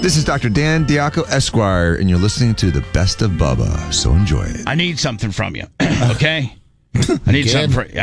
This is Dr. Dan Diaco Esquire, and you're listening to The Best of Bubba. So enjoy it. I need something from you, okay? I need something.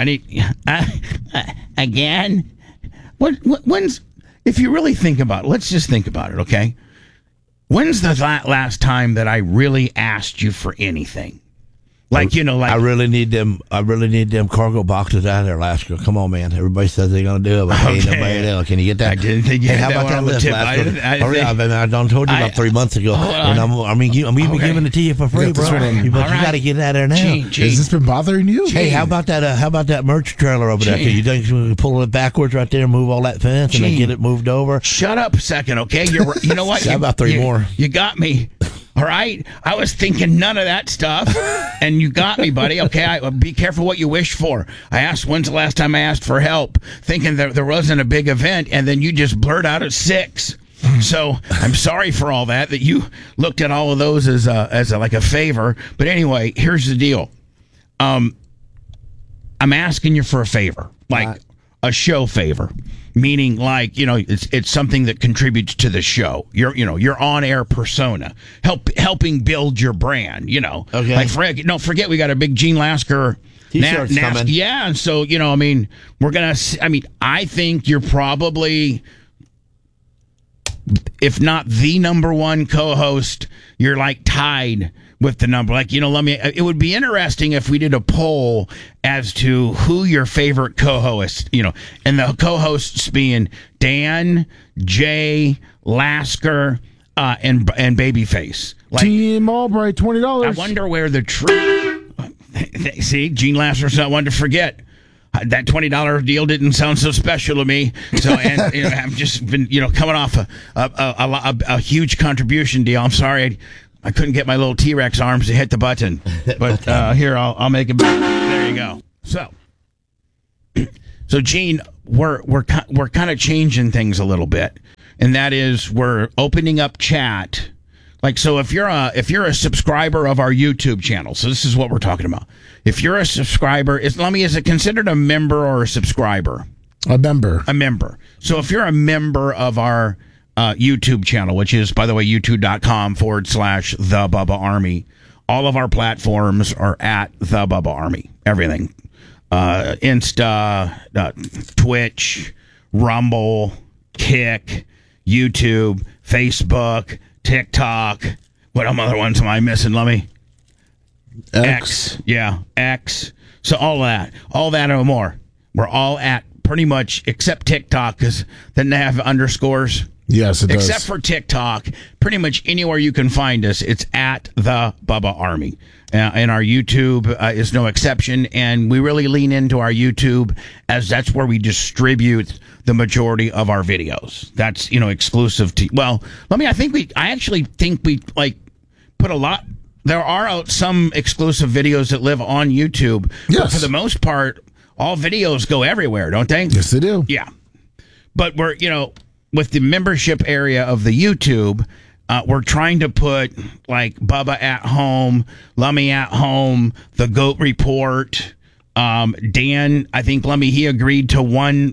Again? When's? If you really think about it, let's just think about it, okay? When's the last time that I really asked you for anything? Like, I really need them cargo boxes out of there, Lasker. Come on, man. Everybody says they're going to do it, but ain't nobody else. Can you get that? I didn't think you had how about that list, Lasker? I told you about 3 months ago. And I'm even giving it to you for free, bro. But you got to get it out of there now. Has this been bothering you? Hey, how about that merch trailer over there? Can you think you can pull it backwards right there and move all that fence and then get it moved over? Shut up a second, okay? You know what? How about three more? You got me. All right, I was thinking none of that stuff, and you got me, buddy. Okay, be careful what you wish for. I asked, when's the last time I asked for help, thinking that there wasn't a big event, and then you just blurt out at 6. So I'm sorry for all that you looked at all of those as like a favor. But anyway, here's the deal. I'm asking you for a favor, like a show favor. Meaning, like, it's something that contributes to the show. Your on-air persona, helping build your brand. Okay. Like, don't forget, we got a big Gene Lasker T-shirts coming. Yeah, and so we're gonna. I think you're probably, if not the number one co-host, you're like tied with the number. Like, it would be interesting if we did a poll as to who your favorite co-host, and the co-hosts being Dan, Jay, Lasker, and Babyface. Like, Team Albright, $20. I wonder where the true. See, Gene Lasker's not one to forget. That $20 deal didn't sound so special to me. So, and I've just been, coming off a huge contribution deal. I'm sorry. I couldn't get my little T-Rex arms to hit the button, but here I'll make it. There you go. So Gene, we're kind of changing things a little bit, and that is we're opening up chat. Like, so if you're a subscriber of our YouTube channel, so this is what we're talking about. If you're a subscriber, is it considered a member or a subscriber? A member. A member. So if you're a member of our YouTube channel, which is, by the way, youtube.com/The Bubba Army. All of our platforms are at The Bubba Army. Everything. Insta, Twitch, Rumble, Kick, YouTube, Facebook, TikTok. What other ones am I missing, Lummy? X. Yeah, X. So all that and more. We're all at pretty much, except TikTok, because then they have underscores. Yes, it does. Except for TikTok, pretty much anywhere you can find us, it's at The Bubba Army. And our YouTube is no exception. And we really lean into our YouTube as that's where we distribute the majority of our videos. That's, exclusive to, I actually think we put a lot. There are some exclusive videos that live on YouTube. Yes. But for the most part, all videos go everywhere, don't they? Yes, they do. Yeah. But we're, with the membership area of the YouTube, we're trying to put like Bubba at Home, Lummy at Home, The Goat Report. Dan, I think Lummy, he agreed to one,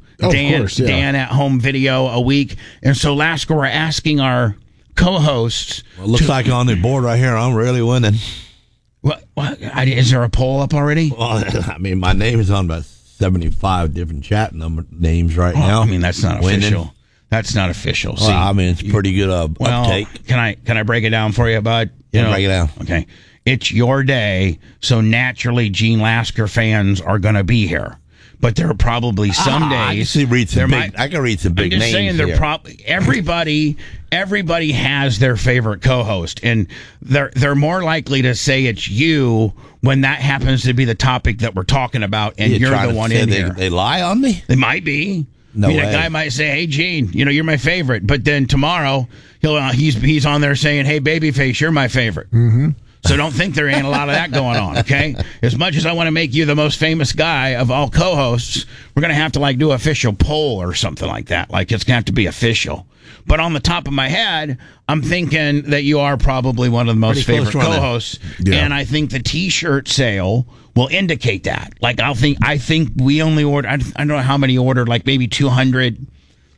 Dan at Home video a week. And so Lasker, we're asking our co-hosts. Well, it looks like on the board right here, I'm really winning. What? Is there a poll up already? Well, my name is on about 75 different chat names right now. That's not official. That's not official. See, it's pretty good uptake. Can I break it down for you, bud? Break it down. Okay. It's your day, so naturally Gene Lasker fans are going to be here. But there are probably some days. I can read some big names. I'm just saying everybody has their favorite co-host, and they're more likely to say it's you when that happens to be the topic that we're talking about, and you're the one in here. They lie on me? They might be. No way. A guy might say, "Hey, Gene, you're my favorite," but then tomorrow he's on there saying, "Hey, Babyface, you're my favorite." Mm-hmm. So don't think there ain't a lot of that going on, okay? As much as I want to make you the most famous guy of all co-hosts, we're going to have to do an official poll or something like that. Like, it's going to have to be official. But on the top of my head, I'm thinking that you are probably one of the most favorite co-hosts. Yeah. And I think the T-shirt sale will indicate that. Like, I think we only ordered, I don't know how many ordered, like maybe 200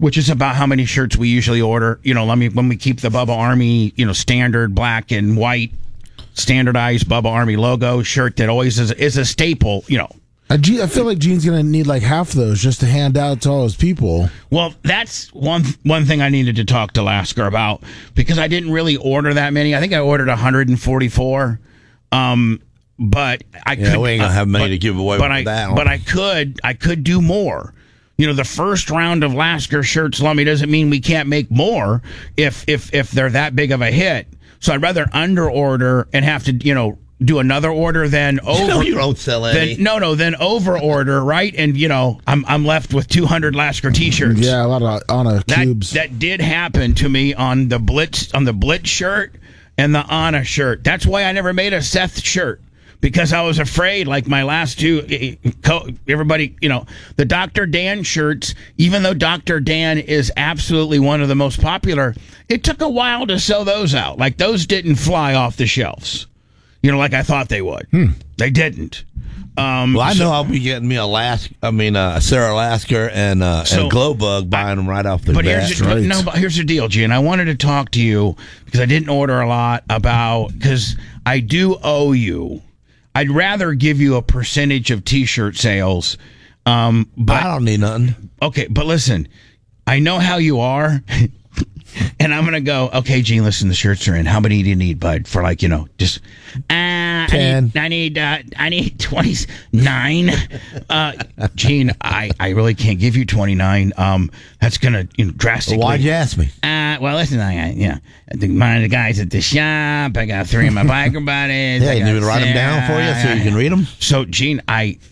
which is about how many shirts we usually order. When we keep the Bubba Army, standard black and white, standardized Bubba Army logo shirt that always is a staple, I feel like Gene's going to need like half those just to hand out to all his people. Well, that's one thing I needed to talk to Lasker about, because I didn't really order that many. I think I ordered 144. But I could. We ain't gonna have many to give away. But I could do more. The first round of Lasker shirts, Lummy, doesn't mean we can't make more if they're that big of a hit. So I'd rather under order and have to do another order than over. You don't sell any. Then over order, right? And I'm left with 200 Lasker T-shirts. Yeah, a lot of Anna cubes. That did happen to me on the Blitz shirt and the Anna shirt. That's why I never made a Seth shirt. Because I was afraid, like my last two, everybody, the Dr. Dan shirts, even though Dr. Dan is absolutely one of the most popular, it took a while to sell those out. Like, those didn't fly off the shelves, like I thought they would. They didn't. I know I'll be getting me Sarah Lasker and Glowbug buying them right off the bat. But here's the deal, Gene. I wanted to talk to you because I didn't order a lot because I do owe you. I'd rather give you a percentage of T-shirt sales. But I don't need nothing. Okay, but listen, I know how you are. And I'm going to go, okay, Gene, listen, the shirts are in. How many do you need, bud? For just 10. I need 29. Gene, I really can't give you 29. That's going to drastically. Well, why'd you ask me? Well, listen, one of the guys at the shop. I got 3 of my biker buddies. Yeah, you need me to write them down for you so you can read them? So, Gene,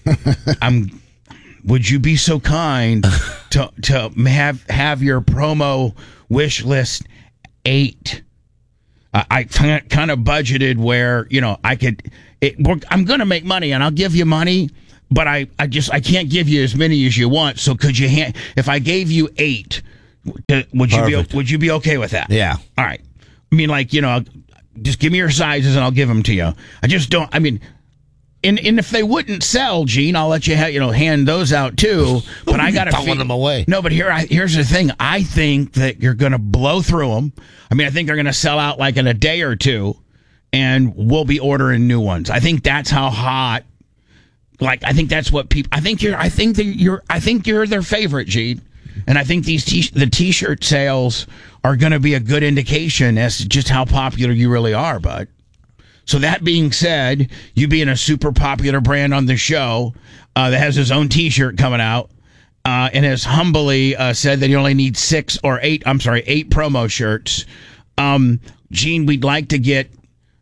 would you be so kind to have your promo wish list 8? I kind of budgeted where I could. I'm going to make money and I'll give you money, but I can't give you as many as you want. So could you if I gave you 8, would you be okay with that? Yeah. All right. Just give me your sizes and I'll give them to you. I just don't. And if they wouldn't sell, Gene, I'll let you hand those out too. But I got to throwing them away. No, but here's the thing. I think that you're going to blow through them. I think they're going to sell out like in a day or two, and we'll be ordering new ones. I think that's how hot. I think that's what people. I think you're their favorite, Gene. And I think the T-shirt sales are going to be a good indication as to just how popular you really are, bud. So that being said, you being a super popular brand on the show that has his own T-shirt coming out and has humbly said that he only needs 8 promo shirts. Gene, we'd like to get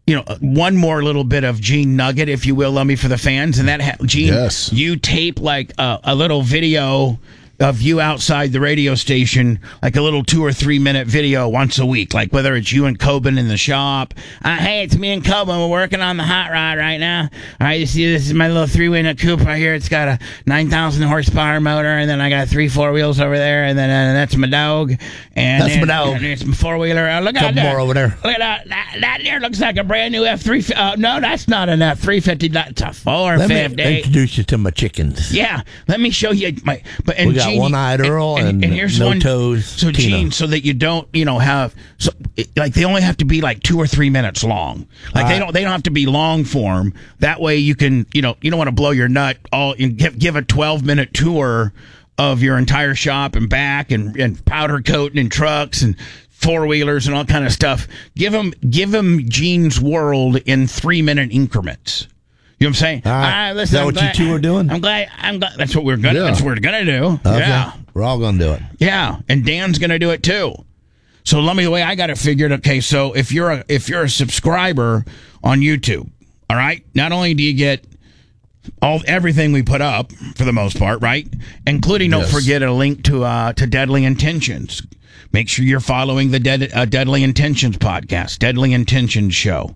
one more little bit of Gene nugget, if you will, Lummy, for the fans. And that, Gene, yes. You tape like a little video of you outside the radio station, like a little 2 or 3 minute video once a week, like whether it's you and Coben in the shop. Hey, it's me and Coben. We're working on the hot rod right now. All right, you see, this is my little 3-wheel coupe right here. It's got a 9,000 horsepower motor, and then I got 3 4-wheels over there, and then that's my dog. And that's my dog. And it's my 4-wheeler. Look at that. More over there. Look at that. That there looks like a brand new F350. No, that's not an F350. That's a 450. Let me introduce you to my chickens. Yeah, let me show you my. We got one-eyed Earl and here's no one, toes. So Tina. Gene, so that you don't, have they only have to be like 2 or 3 minutes long. Like they don't have to be long form. That way you can, you don't want to blow your nut all and give a 12-minute tour of your entire shop and back and powder coating and trucks and 4-wheelers and all kind of stuff. Give them Gene's world in 3-minute increments. You know what I'm saying? Listen, is that what you two are doing? I'm glad. That's what we're gonna. Yeah. That's what we're gonna do. Okay. Yeah, we're all gonna do it. Yeah, and Dan's gonna do it too. So let me the way I got it figured. Okay, so if you're a subscriber on YouTube, all right, not only do you get everything we put up for the most part, right, including don't forget a link to Deadly Intentions. Make sure you're following the Deadly Intentions podcast, Deadly Intentions show.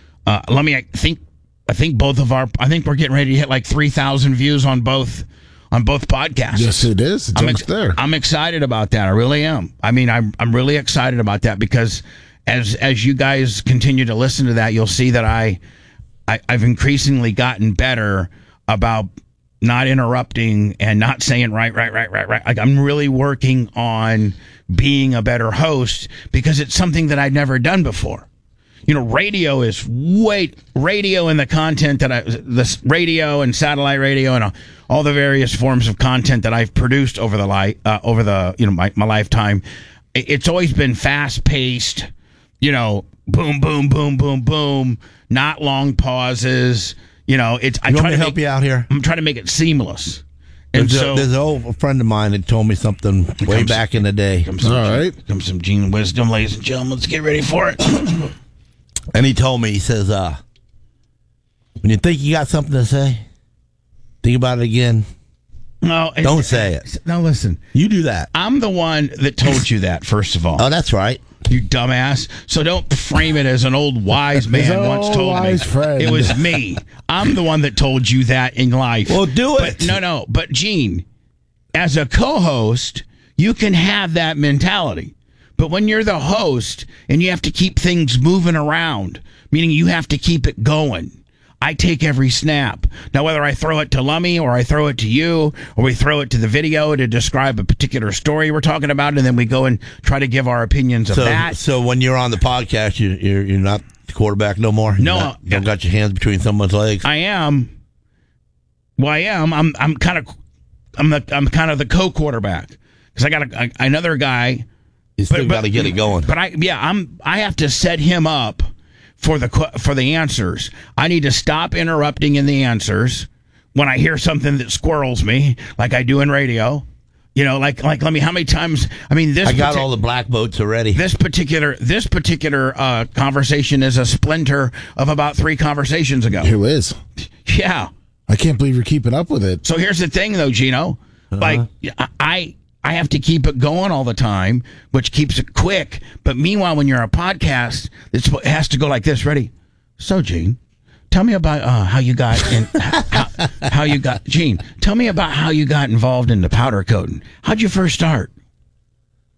I think both of I think we're getting ready to hit like 3,000 views on both podcasts. Yes, it is. It's almost there. I'm excited about that. I really am. I'm really excited about that because as you guys continue to listen to that, you've seen that I've increasingly gotten better about not interrupting and not saying right. Like, I'm really working on being a better host because it's something that I'd never done before. Radio is radio and the content that this radio and satellite radio and all the various forms of content that I've produced over my lifetime. It's always been fast paced, boom, boom, boom, boom, boom, not long pauses. I try to help you out here. I'm trying to make it seamless. And there's an old friend of mine that told me something way back in the day. All right. Comes some Gene wisdom, ladies and gentlemen. Let's get ready for it. And he told me, he says, when you think you got something to say, think about it again. No, don't say it. No, listen. You do that. I'm the one that told you that, first of all. Oh, that's right. You dumbass. So don't frame it as an old wise man once told me. Friend. It was me. I'm the one that told you that in life. Well, do it. No. But, Gene, as a co-host, you can have that mentality. But when you're the host and you have to keep things moving around, meaning you have to keep it going, I take every snap. Now, whether I throw it to Lummy or I throw it to you or we throw it to the video to describe a particular story we're talking about, and then we go and try to give our opinions of that. So when you're on the podcast, you're not the quarterback no more? No. You don't got your hands between someone's legs? I am. Well, I am. I'm kind of the co-quarterback because I got another guy. You still got to get it going. But I have to set him up for the answers. I need to stop interrupting in the answers when I hear something that squirrels me, like I do in radio. Like let me. How many times? I mean, I got all the black votes already. This particular conversation is a splinter of about 3 conversations ago. Who is? Yeah. I can't believe you're keeping up with it. So here's the thing, though, Gino. Like I have to keep it going all the time, which keeps it quick. But meanwhile, when you're a podcast, it has to go like this. Ready? So, Gene, tell me about how you got Gene, tell me about how you got involved in the powder coating. How'd you first start?